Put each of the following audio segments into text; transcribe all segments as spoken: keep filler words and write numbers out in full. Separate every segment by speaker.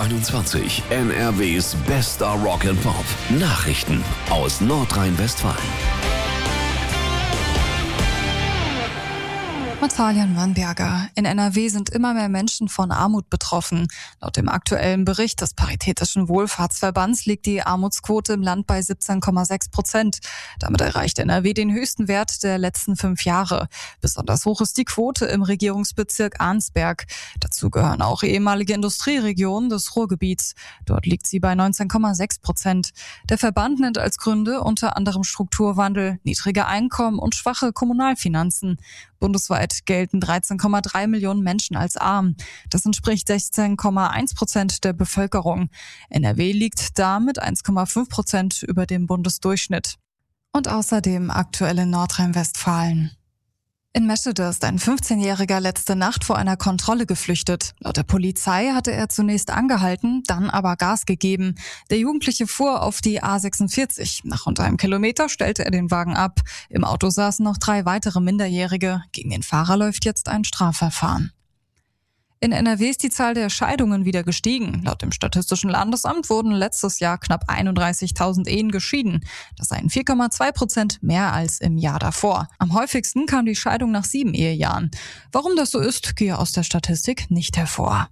Speaker 1: einundzwanzig, N R Ws bester Rock and Pop. Nachrichten aus Nordrhein-Westfalen.
Speaker 2: Natalia Wannberger. In N R W sind immer mehr Menschen von Armut betroffen. Laut dem aktuellen Bericht des Paritätischen Wohlfahrtsverbands liegt die Armutsquote im Land bei siebzehn Komma sechs Prozent. Damit erreicht N R W den höchsten Wert der letzten fünf Jahre. Besonders hoch ist die Quote im Regierungsbezirk Arnsberg. Dazu gehören auch ehemalige Industrieregionen des Ruhrgebiets. Dort liegt sie bei neunzehn Komma sechs Prozent. Der Verband nennt als Gründe unter anderem Strukturwandel, niedrige Einkommen und schwache Kommunalfinanzen. Bundesweit gelten dreizehn Komma drei Millionen Menschen als arm. Das entspricht sechzehn Komma eins Prozent der Bevölkerung. N R W liegt damit eins Komma fünf Prozent über dem Bundesdurchschnitt. Und außerdem aktuell in Nordrhein-Westfalen. In Meschede ist ein fünfzehnjähriger letzte Nacht vor einer Kontrolle geflüchtet. Laut der Polizei hatte er zunächst angehalten, dann aber Gas gegeben. Der Jugendliche fuhr auf die A sechsundvierzig. Nach rund einem Kilometer stellte er den Wagen ab. Im Auto saßen noch drei weitere Minderjährige. Gegen den Fahrer läuft jetzt ein Strafverfahren. In N R W ist die Zahl der Scheidungen wieder gestiegen. Laut dem Statistischen Landesamt wurden letztes Jahr knapp einunddreißigtausend Ehen geschieden. Das seien vier Komma zwei Prozent mehr als im Jahr davor. Am häufigsten kam die Scheidung nach sieben Ehejahren. Warum das so ist, gehe aus der Statistik nicht hervor.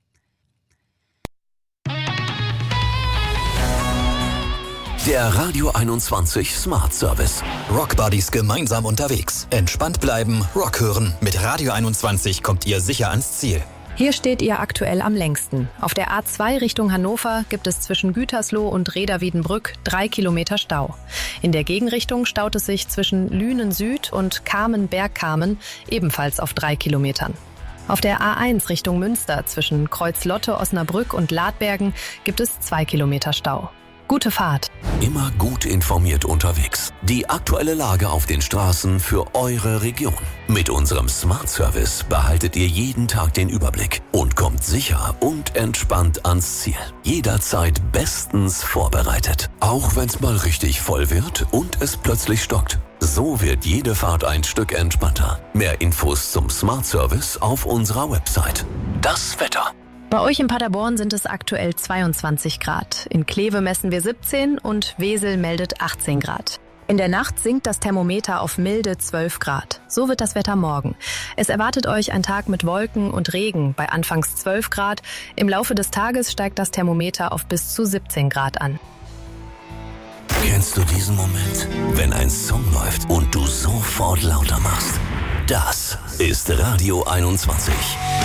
Speaker 1: Der Radio einundzwanzig Smart Service.
Speaker 3: Rockbuddies gemeinsam unterwegs. Entspannt bleiben, Rock hören. Mit Radio einundzwanzig kommt ihr sicher ans Ziel.
Speaker 4: Hier steht ihr aktuell am längsten. Auf der A zwei Richtung Hannover gibt es zwischen Gütersloh und Reda-Wiedenbrück drei Kilometer Stau. In der Gegenrichtung staut es sich zwischen Lünen Süd und Kamen-Bergkamen ebenfalls auf drei Kilometern. Auf der A eins Richtung Münster zwischen Kreuzlotte, Osnabrück und Ladbergen gibt es zwei Kilometer Stau. Gute Fahrt.
Speaker 1: Immer gut informiert unterwegs. Die aktuelle Lage auf den Straßen für eure Region. Mit unserem Smart Service behaltet ihr jeden Tag den Überblick und kommt sicher und entspannt ans Ziel. Jederzeit bestens vorbereitet. Auch wenn es mal richtig voll wird und es plötzlich stockt. So wird jede Fahrt ein Stück entspannter. Mehr Infos zum Smart Service auf unserer Website. Das Wetter.
Speaker 4: Bei euch in Paderborn sind es aktuell zweiundzwanzig Grad. In Kleve messen wir siebzehn und Wesel meldet achtzehn Grad. In der Nacht sinkt das Thermometer auf milde zwölf Grad. So wird das Wetter morgen. Es erwartet euch ein Tag mit Wolken und Regen bei anfangs zwölf Grad. Im Laufe des Tages steigt das Thermometer auf bis zu siebzehn Grad an.
Speaker 1: Kennst du diesen Moment, wenn ein Song läuft und du sofort lauter machst? Das ist Radio einundzwanzig.